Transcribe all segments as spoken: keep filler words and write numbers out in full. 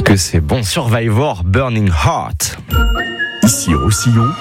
Que c'est bon, Survivor, Burning Heart. Ici Roussillon.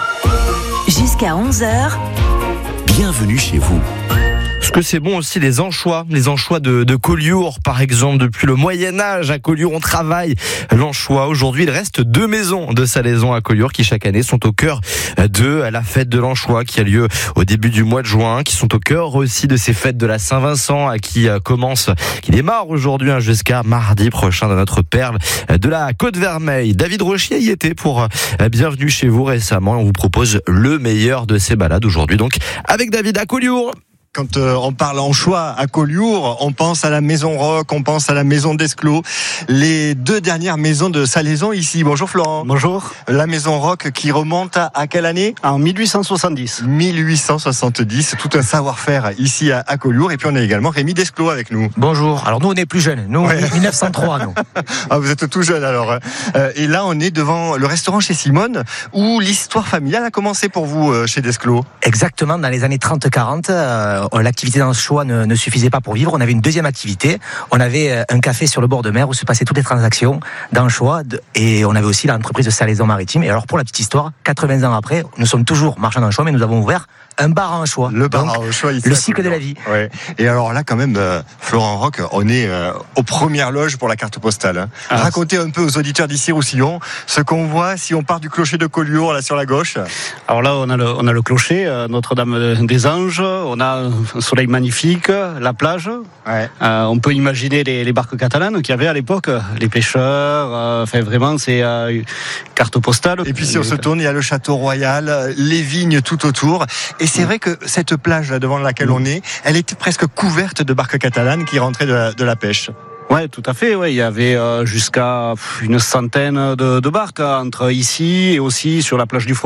Jusqu'à onze heures. Bienvenue chez vous. Parce que c'est bon aussi les anchois, les anchois de, de Collioure par exemple. Depuis le Moyen-Âge à Collioure, on travaille l'anchois. Aujourd'hui, il reste deux maisons de salaison à Collioure qui chaque année sont au cœur de la fête de l'anchois qui a lieu au début du mois de juin, qui sont au cœur aussi de ces fêtes de la Saint-Vincent qui commence, qui démarre aujourd'hui jusqu'à mardi prochain dans notre perle de la Côte-Vermeille. David Rochier y était pour Bienvenue chez vous récemment. On vous propose le meilleur de ces balades aujourd'hui, donc avec David à Collioure. Quand euh, on parle anchois à Collioure, on pense à la Maison Rock, on pense à la Maison d'Esclos, les deux dernières maisons de salaison ici. Bonjour Florent. Bonjour. La Maison Rock qui remonte à, à quelle année ? En mille huit cent soixante-dix. mille huit cent soixante-dix, tout un savoir-faire ici à, à Collioure. Et puis on a également Rémi Desclos avec nous. Bonjour. Alors nous on est plus jeunes, nous ouais. mille neuf cent trois nous. Ah, vous êtes tout jeune alors. Euh, et là on est devant le restaurant chez Simone où l'histoire familiale a commencé pour vous euh, chez Desclos. Exactement, dans les années trente quarante. Euh, L'activité d'anchois ne, ne suffisait pas pour vivre. On avait une deuxième activité. On avait un café sur le bord de mer où se passaient toutes les transactions d'anchois. Et on avait aussi l'entreprise de salaison maritime. Et alors, pour la petite histoire, quatre-vingts ans après, nous sommes toujours marchands d'anchois, mais nous avons ouvert un bar à anchois. Le bar à anchois ici. Le cycle de la vie. Ouais. Et alors là, quand même, euh, Florent Roch, on est euh, aux premières loges pour la carte postale. Hein. Ah, Racontez un peu aux auditeurs d'ici Roussillon ce qu'on voit si on part du clocher de Collioure, là sur la gauche. Alors là, on a le, on a le clocher, euh, Notre-Dame des Anges. On a un soleil magnifique, la plage. Ouais. Euh, on peut imaginer les, les barques catalanes qu'il y avait à l'époque, les pêcheurs. Euh, enfin, vraiment, c'est euh, une carte postale. Et puis si on se tourne, il y a le château royal, les vignes tout autour. Et c'est vrai que cette plage là devant laquelle on est, elle était presque couverte de barques catalanes qui rentraient de la, de la pêche. Ouais, tout à fait. Ouais, il y avait euh, jusqu'à une centaine de, de barques entre ici et aussi sur la plage du Faubourg.